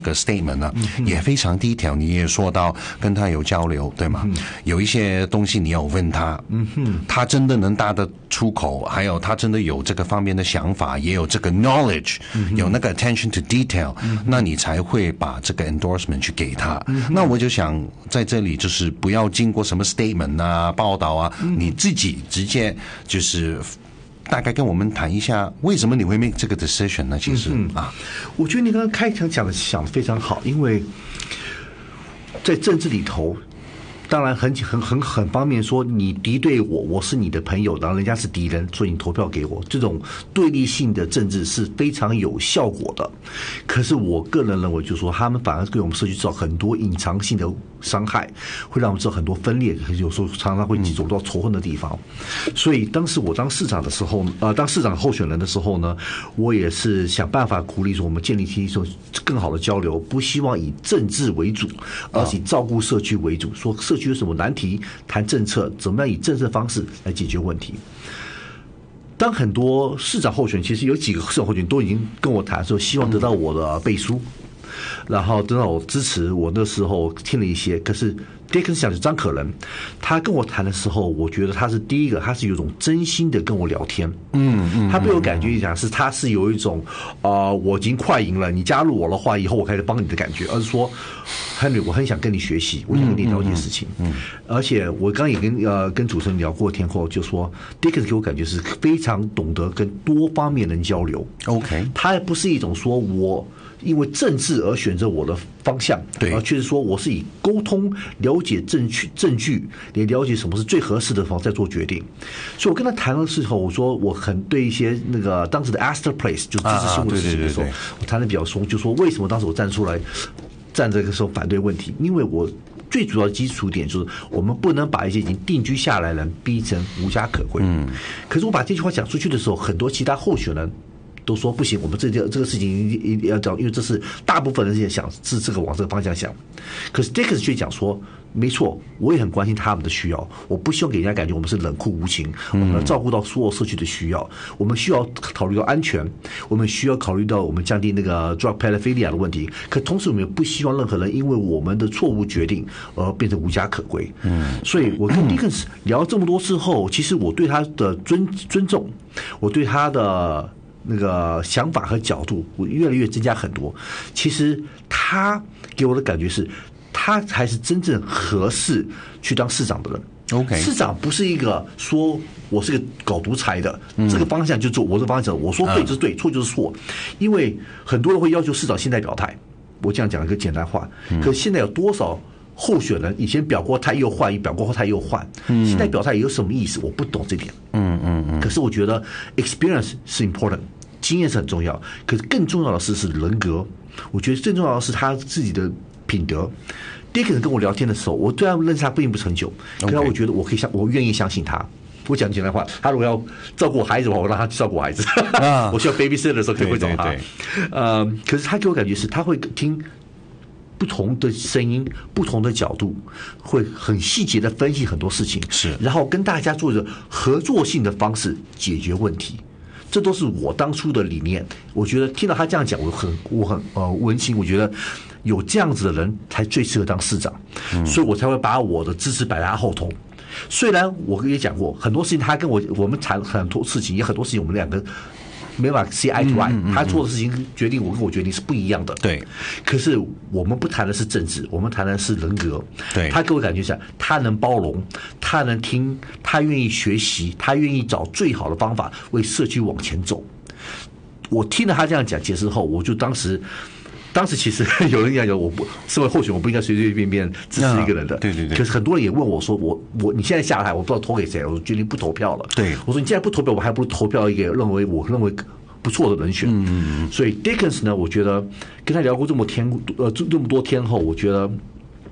个 statement 呢，也非常低调。你也说到跟他有交流，对吗？有一些东西你要问他，他真的能答得出口，还有他真的有这个方面的想法，也有这个 knowledge，有那个 attention to detail，那你才会把这个 endorsement 去给他。那我就想在这里就是不要经过什么 statement 啊、报道啊，你自己直接就是大概跟我们谈一下，为什么你会 make 这个 decision 呢？其实我觉得你刚刚开场想得非常好，因为在政治里头，当然很方便说你敌对我，我是你的朋友，然后人家是敌人，所以你投票给我，这种对立性的政治是非常有效果的。可是我个人认为，就是说他们反而给我们社区制造很多隐藏性的伤害，会让我们制造很多分裂，有时候常常会走到仇恨的地方。所以当时我当市长的时候，当市长候选人的时候呢，我也是想办法鼓励说我们建立起一种更好的交流，不希望以政治为主，而是以照顾社区为主，说社区有什么难题，谈政策，怎么样以政策方式来解决问题。当很多市长候选人，其实有几个市长候选人都已经跟我谈说，希望得到我的背书，然后得到我支持。我那时候听了一些，可是 Dickens 讲的张可人，他跟我谈的时候，我觉得他是第一个，他是有一种真心的跟我聊天。他被我感觉讲是他是有一种我已经快赢了，你加入我的话，以后我开始帮你的感觉，而是说 Henry， 我很想跟你学习，我想跟你了解事情。而且我刚也跟主持人聊过天后，就说 Dickens 给我感觉是非常懂得跟多方面人交流。 OK， 他不是一种说我因为政治而选择我的方向， 对， 而却是说我是以沟通、了解证据，也了解什么是最合适的方法再做决定。所以我跟他谈的时候，我说我很对一些那个当时的 Astor Place 就支持新闻的事情的时候，我谈的比较松，就说为什么当时我站出来站这个时候反对问题，因为我最主要的基础点就是我们不能把一些已经定居下来的人逼成无家可归。可是我把这句话讲出去的时候，很多其他候选人都说不行，我们这个事情一定要讲，因为这是大部分人也想是这个往这个方向想。可是 Dickens 却讲说，没错，我也很关心他们的需要，我不希望给人家感觉我们是冷酷无情，我们要照顾到所有社区的需要，我们需要考虑到安全，我们需要考虑到我们降低那个 drug pedophilia 的问题，可同时我们也不希望任何人因为我们的错误决定而变成无家可归。所以我跟 Dickens 聊这么多次后，其实我对他的尊重，我对他的那个想法和角度，我越来越增加很多。其实他给我的感觉是，他才是真正合适去当市长的人。 OK， 市长不是一个说我是个搞独裁的，这个方向就做，我这个方向我说对就是对，错就是错。因为很多人会要求市长现在表态，我这样讲一个简单话，可是现在有多少候选人以前表过态又换，表过态又换，现在表态有什么意思？我不懂这点。可是我觉得 experience 是 important， 经验是很重要，可是更重要的是人格。我觉得最重要的是他自己的品德。Dickens 跟我聊天的时候，我对他认识他并不长久，可是我觉得我愿意相信他。我讲简单话，他如果要照顾我孩子的话，我让他去照顾我孩子。我需要 babysitter 的时候可以会找他。可是他给我感觉是，他会听不同的声音、不同的角度，会很细节的分析很多事情， 是， 然后跟大家做着合作性的方式解决问题。这都是我当初的理念。我觉得听到他这样讲，我很温馨。我觉得有这样子的人才最适合当市长，所以我才会把我的支持摆在他后头。虽然我也讲过很多事情，他跟我们谈很多事情，也很多事情我们两个没办法 see eye to eye，他做的事情决定我跟我决定是不一样的。 对， 可是我们不谈的是政治，我们谈的是人格。 对， 他给我感觉是，他能包容，他能听，他愿意学习，他愿意找最好的方法为社区往前走。我听了他这样讲解释后，我就当时其实有人讲我不身为候选人，我不应该随随便便支持一个人的。 对。 可是很多人也问我说，你现在下台，我不知道投给谁，我决定不投票了。 对， 我说你既然不投票，我还不如投票一个我认为不错的人选。所以 Dickens 呢，我觉得跟他聊过这么多天后，我觉得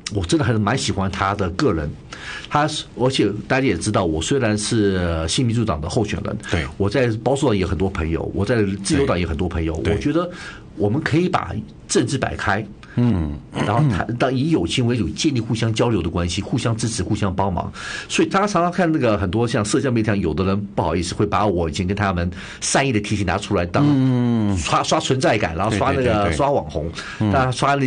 我真的还是蛮喜欢他的个人。而且大家也知道，我虽然是新民主党的候选人， 对， 我在保守党也有很多朋友，我在自由党也有很多朋友。我觉得我们可以把政治摆开，然后以友情为主，建立互相交流的关系，互相支持，互相帮忙。所以大家常常看那个很多像社交媒体上，有的人不好意思会把我以前跟他们善意的提醒拿出来当刷存在感，然后刷那个刷网红，刷